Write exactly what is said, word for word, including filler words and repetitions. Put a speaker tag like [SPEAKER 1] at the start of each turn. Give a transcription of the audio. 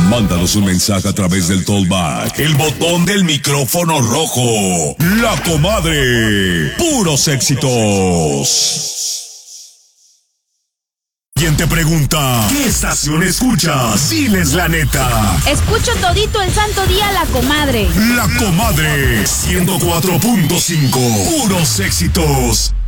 [SPEAKER 1] Mándanos un mensaje a través del Tollback, el botón del micrófono rojo. La Comadre. Puros éxitos. ¿Quién te pregunta qué estación escuchas? Diles la neta.
[SPEAKER 2] Escucho todito el santo día La Comadre.
[SPEAKER 1] La Comadre. ciento cuatro punto cinco. Puros éxitos.